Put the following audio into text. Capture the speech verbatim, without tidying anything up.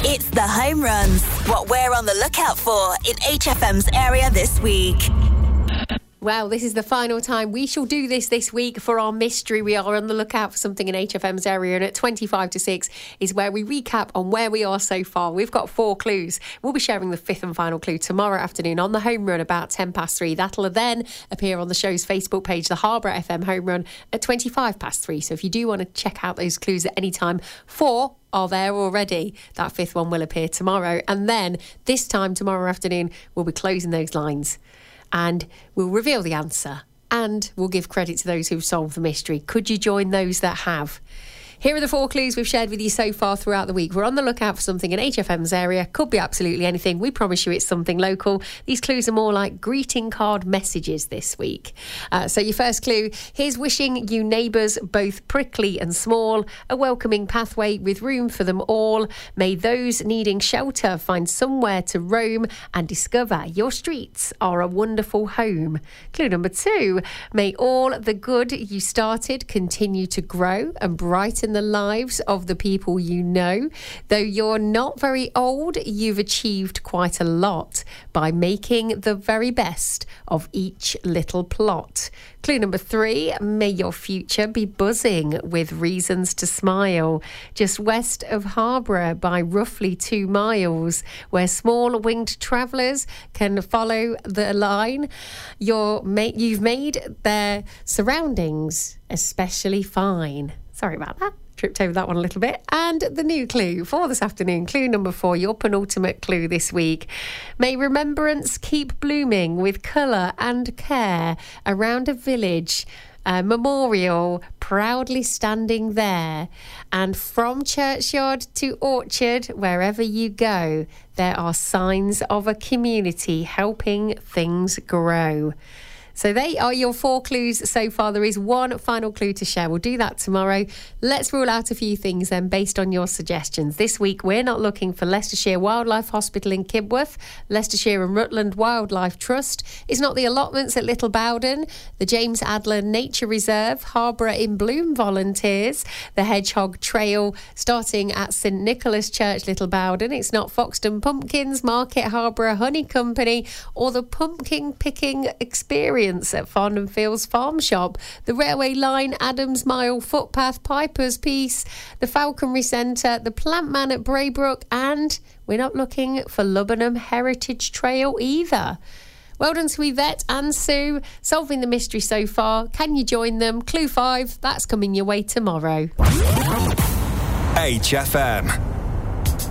It's the home runs. What we're on the lookout for in H F M's area this week. Well, this is the final time we shall do this this week for our mystery. We are on the lookout for something in H F M's area, and at twenty-five to six is where we recap on where we are so far. We've got four clues. We'll be sharing the fifth and final clue tomorrow afternoon on the home run about ten past three. That'll then appear on the show's Facebook page, the Harborough F M home run, at twenty-five past three. So if you do want to check out those clues at any time, four are there already. That fifth one will appear tomorrow. And then this time tomorrow afternoon, we'll be closing those lines. And we'll reveal the answer, and we'll give credit to those who've solved the mystery. Could you join those that have? Here are the four clues we've shared with you so far throughout the week. We're on the lookout for something in H F M's area. Could be absolutely anything. We promise you it's something local. These clues are more like greeting card messages this week. Uh, so your first clue, here's wishing you neighbours, both prickly and small, a welcoming pathway with room for them all. May those needing shelter find somewhere to roam and discover your streets are a wonderful home. Clue number two, may all the good you started continue to grow and brighten the lives of the people you know. Though you're not very old, you've achieved quite a lot by making the very best of each little plot. Clue number three, may your future be buzzing with reasons to smile. Just west of Harborough by roughly two miles, where small winged travellers can follow the line, you're ma- you've made their surroundings especially fine. Sorry about that. Tripped over that one a little bit. And the new clue for this afternoon, clue number four, your penultimate clue this week. May remembrance keep blooming with colour and care around a village, a memorial proudly standing there. And from churchyard to orchard, wherever you go, there are signs of a community helping things grow. So they are your four clues so far. There is one final clue to share. We'll do that tomorrow. Let's rule out a few things then based on your suggestions. This week, we're not looking for Leicestershire Wildlife Hospital in Kibworth, Leicestershire and Rutland Wildlife Trust. It's not the allotments at Little Bowden, the James Adler Nature Reserve, Harborough in Bloom Volunteers, the Hedgehog Trail starting at St Nicholas Church, Little Bowden. It's not Foxton Pumpkins, Market Harborough Honey Company, or the pumpkin picking experience at Farnham Fields Farm Shop, the Railway Line, Adams Mile, Footpath, Piper's Piece, the Falconry Centre, the Plant Man at Braybrook, and we're not looking for Lubbenham Heritage Trail either. Well done to Yvette and Sue, solving the mystery so far. Can you join them? Clue five, that's coming your way tomorrow. H F M.